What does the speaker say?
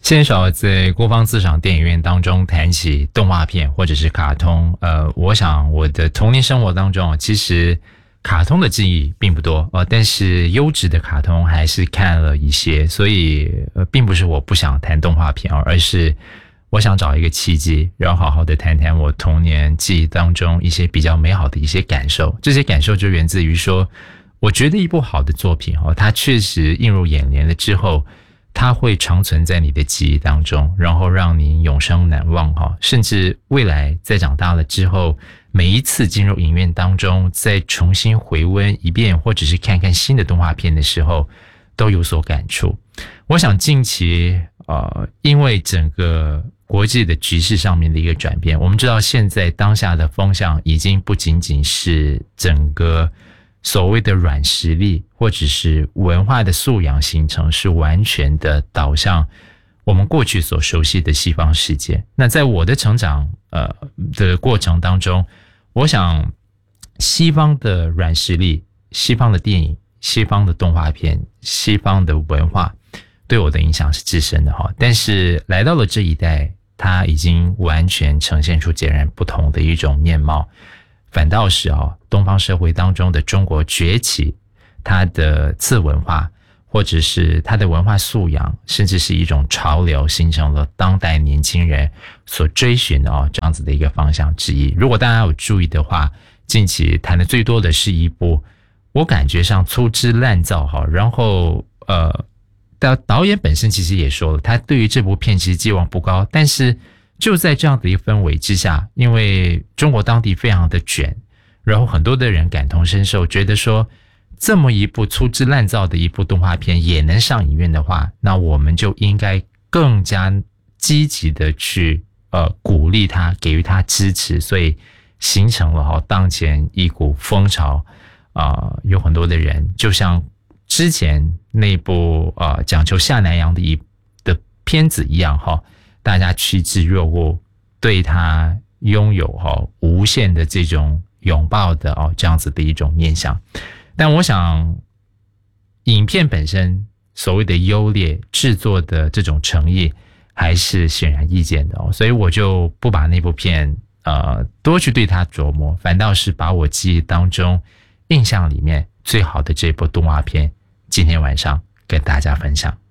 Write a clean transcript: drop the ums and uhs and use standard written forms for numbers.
鲜少在国防自赏电影院当中谈起动画片或者是卡通，我想我的童年生活当中，其实卡通的记忆并不多，但是优质的卡通还是看了一些，所以并不是我不想谈动画片，而是我想找一个契机，然后好好的谈谈我童年记忆当中一些比较美好的一些感受。这些感受就源自于说，我觉得一部好的作品，它确实映入眼帘了之后，它会长存在你的记忆当中，然后让你永生难忘，甚至未来在长大了之后，每一次进入影院当中，再重新回温一遍，或者是看看新的动画片的时候，都有所感触。我想近期因为整个国际的局势上面的一个转变，我们知道现在当下的风向已经不仅仅是整个所谓的软实力或者是文化的素养形成，是完全的导向我们过去所熟悉的西方世界。那在我的成长的过程当中，我想西方的软实力、西方的电影、西方的动画片、西方的文化对我的影响是至深的，但是来到了这一代，它已经完全呈现出截然不同的一种面貌。反倒是东方社会当中的中国崛起，它的次文化或者是它的文化素养，甚至是一种潮流，形成了当代年轻人所追寻的这样子的一个方向之一。如果大家有注意的话，近期谈的最多的是一部我感觉上粗制滥造，然后导演本身其实也说了，他对于这部片其实寄望不高，但是就在这样的一个氛围之下，因为中国当地非常的卷，然后很多的人感同身受，觉得说这么一部粗制滥造的一部动画片也能上影院的话，那我们就应该更加积极的去鼓励他，给予他支持，所以形成了当前一股风潮有很多的人就像之前那部讲求下南洋的片子一样大家趋之若鹜，对他拥有无限的这种拥抱的这样子的一种面向。但我想影片本身所谓的优劣，制作的这种诚意还是显然易见的所以我就不把那部片多去对它琢磨，反倒是把我记忆当中印象里面最好的这部动画片今天晚上跟大家分享。